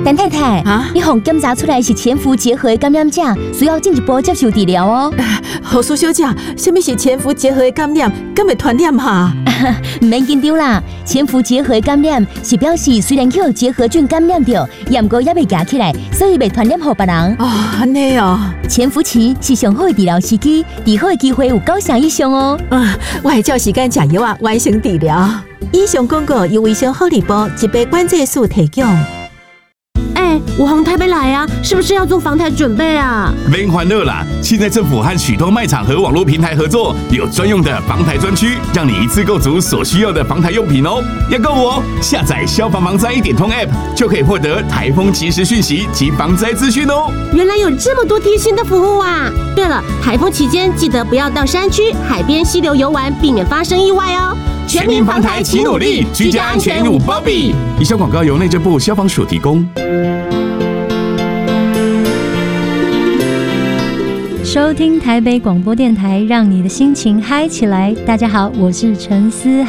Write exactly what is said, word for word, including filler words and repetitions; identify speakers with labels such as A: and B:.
A: 陈太太，啊，你互检查出来是潜伏结核感染者，需要进一步接受治疗哦。
B: 何苏小姐，什么是潜伏结核感染？敢会传染哈？
A: 唔免紧张啦，潜伏结核感染是表示虽然去结核菌感染着，也毋过也未夹起来，所以未传染给别人。
B: 哦，安尼哦。
A: 潜伏期是上好的治疗时机，治好的机会有九成以上哦。
B: 啊，我会照时间食药啊，完成治疗。以上广告由卫生福利部一百管制署提供。
C: 哎，我从台北来啊，是不是要做防台准备啊？
D: 别欢乐啦！现在政府和许多卖场和网络平台合作，有专用的防台专区，让你一次购足所需要的防台用品哦。要购我下载消防防灾一点通 App， 就可以获得台风即时讯息及防灾资讯哦。
C: 原来有这么多贴心的服务啊！对了，台风期间记得不要到山区、海边、溪流游玩，避免发生意外哦。
D: 全民防台齐努力，居家安全有保庇。以上广告由内政部消防署提供。
E: 收听台北广播电台，让你的心情嗨起来。大家好，我是陈思